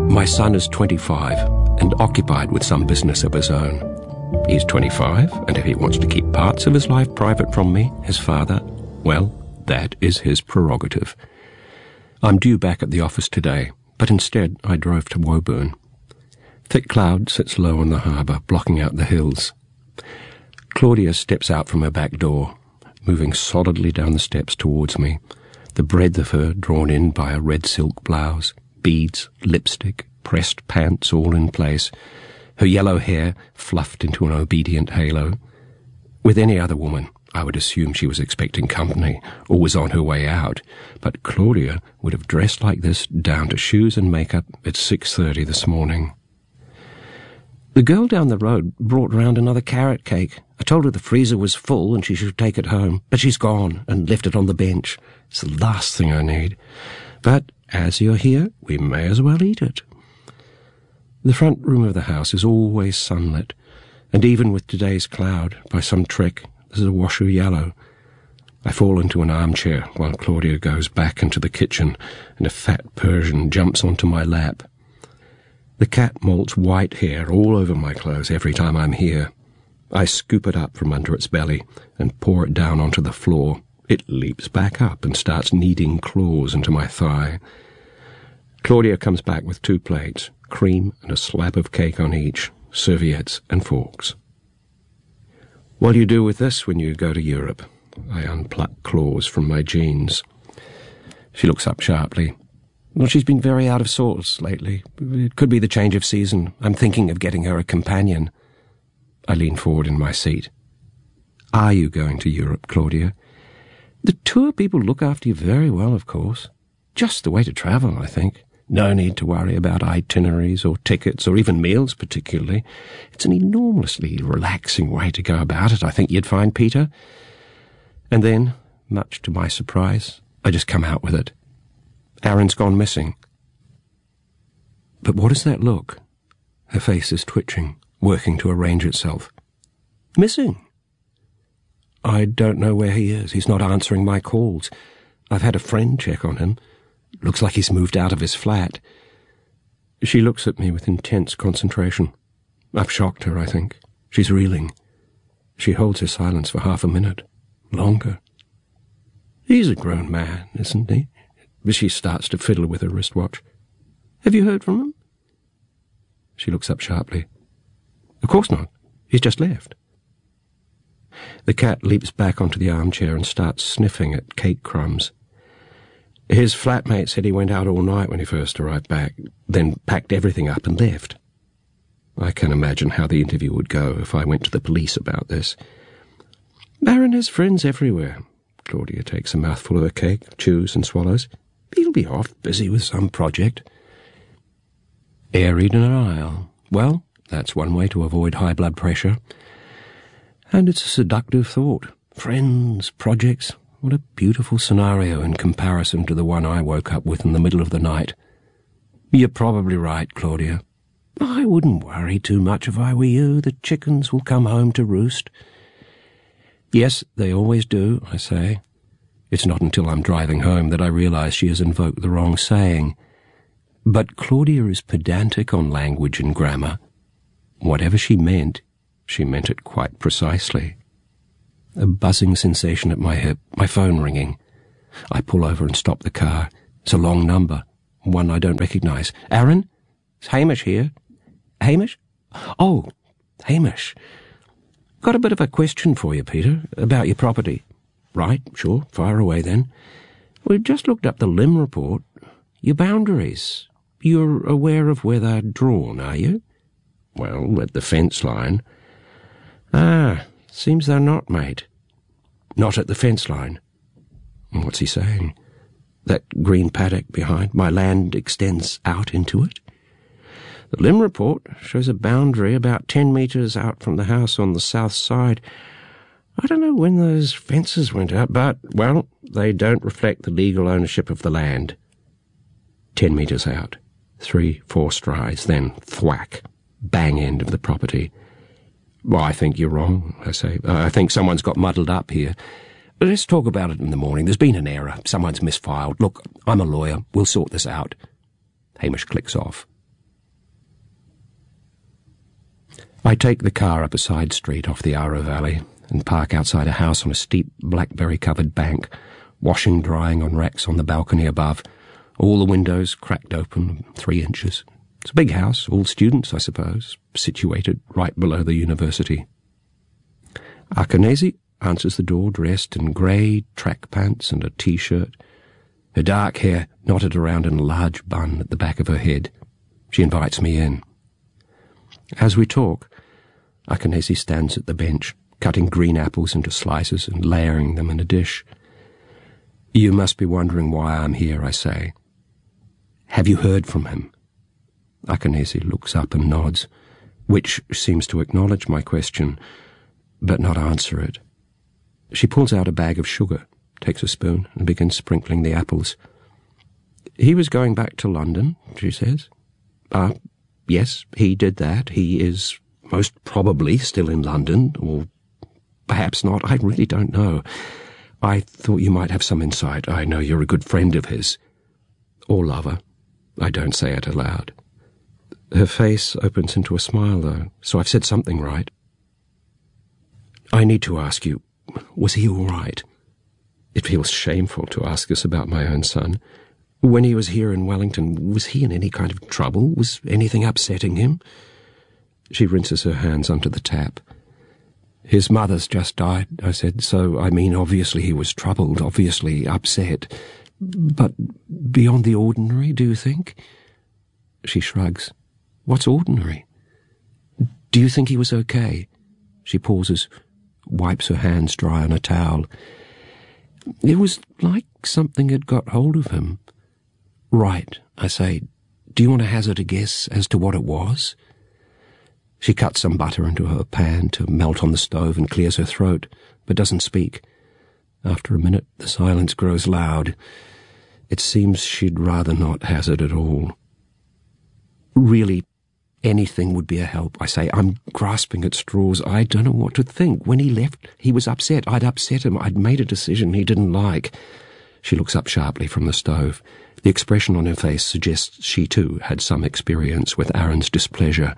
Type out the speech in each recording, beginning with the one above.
My son is 25 and occupied with some business of his own. He's 25, and if he wants to keep parts of his life private from me, his father, well, that is his prerogative. I'm due back at the office today, but instead I drove to Woburn. Thick cloud sits low on the harbour, blocking out the hills. Claudia steps out from her back door, moving solidly down the steps towards me, the breadth of her drawn in by a red silk blouse, beads, lipstick, pressed pants all in place, her yellow hair fluffed into an obedient halo. With any other woman, I would assume she was expecting company or was on her way out, but Claudia would have dressed like this down to shoes and makeup at 6:30 this morning. The girl down the road brought round another carrot cake. I told her the freezer was full and she should take it home, but she's gone and left it on the bench. It's the last thing I need. But as you're here, we may as well eat it. The front room of the house is always sunlit, and even with today's cloud, by some trick, there's a wash of yellow. I fall into an armchair while Claudia goes back into the kitchen and a fat Persian jumps onto my lap. The cat molts white hair all over my clothes every time I'm here. I scoop it up from under its belly and pour it down onto the floor. It leaps back up and starts kneading claws into my thigh. Claudia comes back with 2 plates, cream and a slab of cake on each, serviettes and forks. What'll you do with this when you go to Europe? I unpluck claws from my jeans. She looks up sharply. Well, she's been very out of sorts lately. It could be the change of season. I'm thinking of getting her a companion. I lean forward in my seat. Are you going to Europe, Claudia? The tour people look after you very well, of course. Just the way to travel, I think. No need to worry about itineraries or tickets or even meals particularly. It's an enormously relaxing way to go about it, I think you'd find, Peter. And then, much to my surprise, I just come out with it. Aaron's gone missing. But what is that look? Her face is twitching, working to arrange itself. Missing? I don't know where he is. He's not answering my calls. I've had a friend check on him. Looks like he's moved out of his flat. She looks at me with intense concentration. I've shocked her, I think. She's reeling. She holds her silence for half a minute. Longer. He's a grown man, isn't he? She starts to fiddle with her wristwatch. Have you heard from him? She looks up sharply. Of course not. He's just left. The cat leaps back onto the armchair and starts sniffing at cake crumbs. His flatmate said he went out all night when he first arrived back, then packed everything up and left. I can imagine how the interview would go if I went to the police about this. Aaron has friends everywhere. Claudia takes a mouthful of her cake, chews and swallows. He'll be off, busy with some project. Air Eden Isle. Well, that's one way to avoid high blood pressure. And it's a seductive thought. Friends, projects, what a beautiful scenario in comparison to the one I woke up with in the middle of the night. You're probably right, Claudia. I wouldn't worry too much if I were you. The chickens will come home to roost. Yes, they always do, I say. It's not until I'm driving home that I realize she has invoked the wrong saying. But Claudia is pedantic on language and grammar. Whatever she meant it quite precisely. A buzzing sensation at my hip, my phone ringing. I pull over and stop the car. It's a long number, one I don't recognize. Aaron? It's Hamish here. Hamish? Oh, Hamish. Got a bit of a question for you, Peter, about your property. Right, sure, fire away then. We've just looked up the Lim report. Your boundaries. You're aware of where they're drawn, are you? Well, at the fence line. Ah, seems they're not, mate. Not at the fence line. What's he saying? That green paddock behind my land extends out into it? The Lim report shows a boundary about 10 metres out from the house on the south side. I don't know when those fences went up, but, well, they don't reflect the legal ownership of the land. 10 metres out. 3-4 strides, then thwack. Bang end of the property. Well, I think you're wrong, I say. I think someone's got muddled up here. Let's talk about it in the morning. There's been an error. Someone's misfiled. Look, I'm a lawyer. We'll sort this out. Hamish clicks off. I take the car up a side street off the Ara Valley and park outside a house on a steep blackberry-covered bank, washing drying on racks on the balcony above, all the windows cracked open 3 inches. It's a big house, all students, I suppose, situated right below the university. Akanese answers the door, dressed in grey track pants and a T-shirt, her dark hair knotted around in a large bun at the back of her head. She invites me in. As we talk, Akanese stands at the bench, cutting green apples into slices and layering them in a dish. "You must be wondering why I'm here," I say. "Have you heard from him?" Akanese looks up and nods, which seems to acknowledge my question, but not answer it. She pulls out a bag of sugar, takes a spoon, and begins sprinkling the apples. "He was going back to London," she says. Yes, he did that. He is most probably still in London, or perhaps not. I really don't know. I thought you might have some insight. I know you're a good friend of his. Or lover. I don't say it aloud. Her face opens into a smile, though, so I've said something right. "I need to ask you, was he all right? It feels shameful to ask this about my own son. When he was here in Wellington, was he in any kind of trouble? Was anything upsetting him?" She rinses her hands under the tap. "His mother's just died," I said, "so, I mean, obviously he was troubled, obviously upset. But beyond the ordinary, do you think?" She shrugs. "What's ordinary?" "Do you think he was okay?" She pauses, wipes her hands dry on a towel. "It was like something had got hold of him." "Right," I say. "Do you want to hazard a guess as to what it was?" She cuts some butter into her pan to melt on the stove and clears her throat, but doesn't speak. After a minute, the silence grows loud. It seems she'd rather not hazard at all. "Really, anything would be a help," I say. "I'm grasping at straws. I don't know what to think. When he left, he was upset. I'd upset him. I'd made a decision he didn't like." She looks up sharply from the stove. The expression on her face suggests she too had some experience with Aaron's displeasure.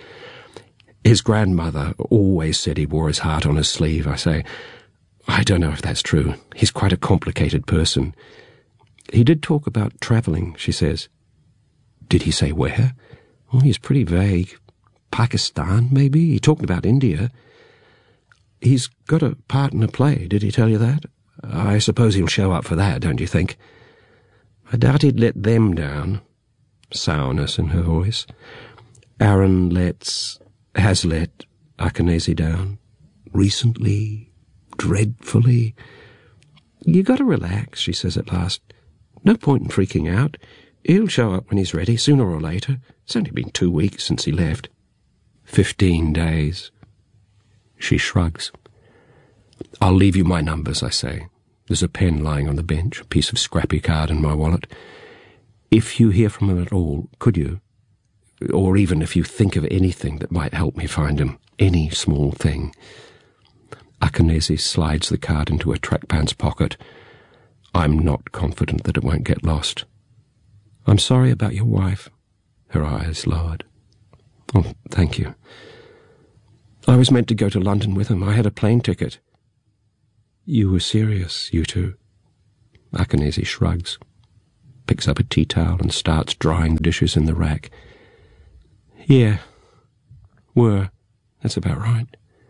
"His grandmother always said he wore his heart on his sleeve," I say. "I don't know if that's true. He's quite a complicated person." "He did talk about travelling," she says. "Did he say where?" "Oh, he's pretty vague. Pakistan, maybe? He talked about India." "He's got a part in a play. Did he tell you that? I suppose he'll show up for that, don't you think?" "I doubt he'd let them down." Sourness in her voice. "Aaron has let Akanese down. Recently. Dreadfully." "You got to relax," she says at last. "No point in freaking out. He'll show up when he's ready, sooner or later. It's only been 2 weeks since he left." 15 days. She shrugs. "I'll leave you my numbers," I say. There's a pen lying on the bench, a piece of scrappy card in my wallet. "If you hear from him at all, could you? Or even if you think of anything that might help me find him, any small thing." Akanese slides the card into her track pants pocket. I'm not confident that it won't get lost. "I'm sorry about your wife." Her eyes lowered. "Oh, thank you. I was meant to go to London with him. I had a plane ticket." "You were serious, you two?" Akanese shrugs, picks up a tea towel and starts drying the dishes in the rack. "Yeah, were. That's about right."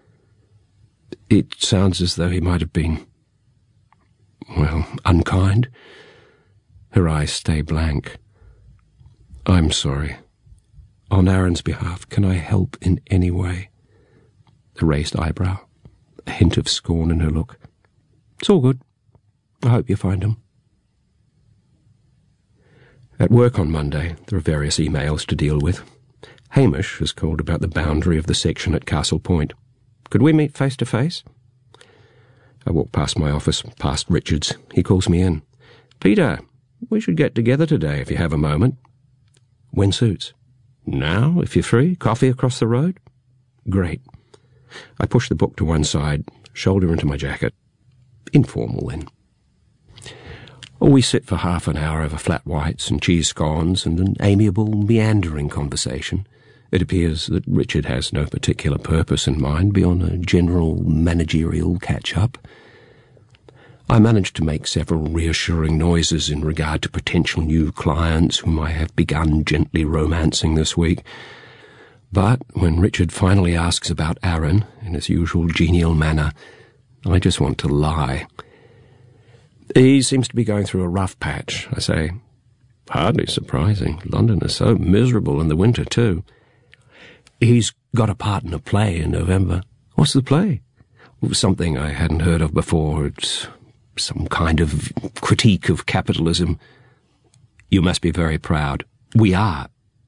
"It sounds as though he might have been, well, unkind." Her eyes stay blank. "I'm sorry. On Aaron's behalf, can I help in any way?" A raised eyebrow, a hint of scorn in her look. "It's all good. I hope you find him." At work on Monday, there are various emails to deal with. Hamish has called about the boundary of the section at Castle Point. "Could we meet face to face?" I walk past my office, past Richard's. He calls me in. "Peter, we should get together today if you have a moment." "When suits?" "Now, if you're free. Coffee across the road?" "Great." I push the book to one side, shoulder into my jacket. Informal, then. We sit for half an hour over flat whites and cheese scones and an amiable, meandering conversation. It appears that Richard has no particular purpose in mind beyond a general managerial catch-up. I managed to make several reassuring noises in regard to potential new clients whom I have begun gently romancing this week. But when Richard finally asks about Aaron, in his usual genial manner, I just want to lie. He seems to be going through a rough patch, I say. Hardly surprising. London is so miserable in the winter, too. He's got a part in a play in November. What's the play? Something I hadn't heard of before. It's some kind of critique of capitalism. You must be very proud. We are.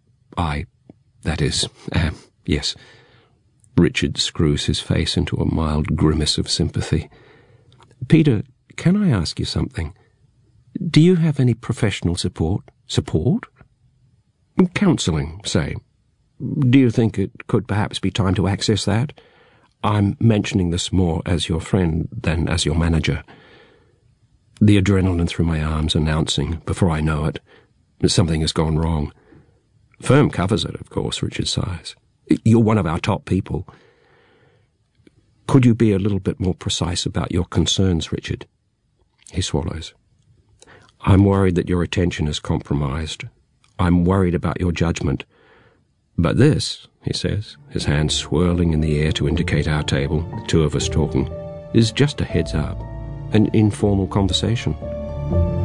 Yes. Richard screws his face into a mild grimace of sympathy. Peter, can I ask you something? Do you have any professional support? Support? Counselling, say. Do you think it could perhaps be time to access that? I'm mentioning this more as your friend than as your manager. The adrenaline through my arms announcing, before I know it, that something has gone wrong. Firm covers it, of course, Richard sighs. You're one of our top people. Could you be a little bit more precise about your concerns, Richard? He swallows. I'm worried that your attention is compromised. I'm worried about your judgment. But this, he says, his hand swirling in the air to indicate our table, the two of us talking, is just a heads up, an informal conversation.